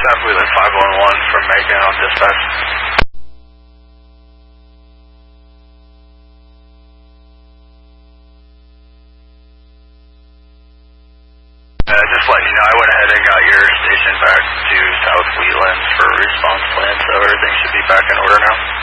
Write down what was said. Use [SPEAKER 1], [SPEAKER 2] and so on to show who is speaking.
[SPEAKER 1] South Wheeling 511 from Macon on dispatch. Just letting you know, I went ahead and got your station back to South Wheeling for a response plan, so everything should be back in order now.